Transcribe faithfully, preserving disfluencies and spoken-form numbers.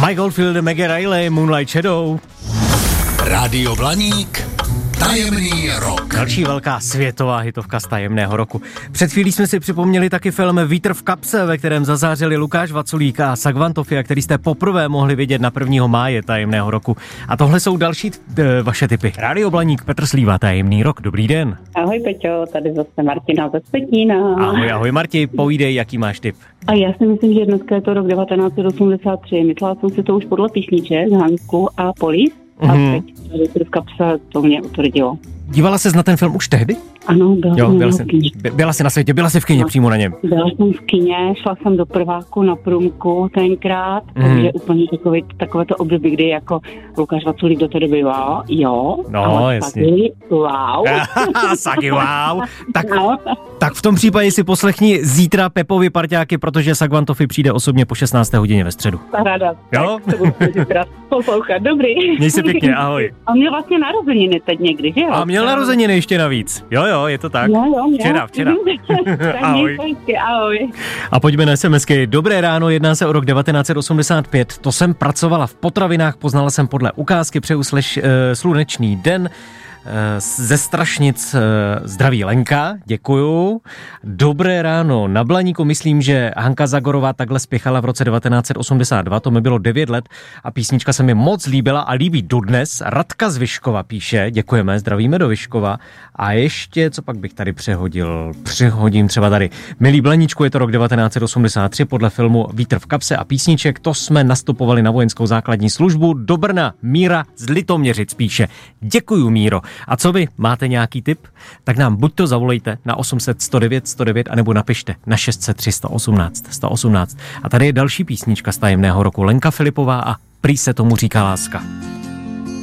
Mike Oldfield, Maggie Riley, Moonlight Shadow. Rádio Blaník, Tajemný rok. Další velká světová hitovka z Tajemného roku. Před chvílí jsme si připomněli taky film Vítr v kapse, ve kterém zazářili Lukáš Vaculík a Sagvantofia, který jste poprvé mohli vidět na prvního máje Tajemného roku. A tohle jsou další t- vaše tipy. Rádio Blaník, Petr Slíva, Tajemný rok. Dobrý den. Ahoj Peťo, tady zase Martina ze Spetína. Ahoj, ahoj Marti, povídej, jaký máš tip. A já si myslím, že dneska je to rok devatenáct set osmdesát tři. Myslela jsem si to už podle písniček, Hansku a Polis. A Mm-hmm. teď Vítr v kapse, to mě utvrdilo. Dívala ses na ten film už tehdy? Ano, byla Jo, jsem byla, v jsi, kině. by- byla jsi na světě, byla jsi v kině No. přímo na něm. Byla jsem v kině, šla jsem do prváku na průmku tenkrát, Mhm. takže úplně takový, takové to období, kdy jako Lukáš Vaculík do té doby, jo, jo. No, ale jasně. taky, wow. Saky, wow. Tak, No. tak v tom případě si poslechni zítra Pepovi parťáky, protože Sagvantofi přijde osobně po šestnácté hodině ve středu. Paráda. Jo? Tak to budu zítra poslouchat, dobrý. Měj se pěkně, ahoj. A měl vlastně narozeniny teď někdy, že jo? A měl narozeniny ještě navíc. Jo, jo, je to tak. Jo, jo, měl. Včera, včera. Tak Ahoj. měj se, ahoj. A pojďme na SMSky. Dobré ráno, jedná se o rok devatenáct set osmdesát pět. To jsem pracovala v potravinách, poznala jsem podle ukázky, přeju sleš, uh, slunečný den. Ze Strašnic zdraví Lenka, děkuju. Dobré ráno na Blaníku, myslím, že Hanka Zagorová takhle spěchala v roce devatenáct set osmdesát dva, to mi bylo devět let a písnička se mi moc líbila a líbí dodnes. Radka z Vyškova píše, děkujeme, zdravíme do Vyškova. A ještě, co pak bych tady přehodil? Přehodím třeba tady. Milí Blaníčku, je to rok devatenáct set osmdesát tři, podle filmu Vítr v kapse a písniček, to jsme nastupovali na vojenskou základní službu do Brna. Míra z Litoměřic píše, děkuju Míro. A co vy, máte nějaký tip? Tak nám buď to zavolejte na osm set sto devět sto devět, anebo napište na šest set tři sto osmnáct sto osmnáct. A tady je další písnička z Tajemného roku, Lenka Filipová a Prý se tomu říká láska.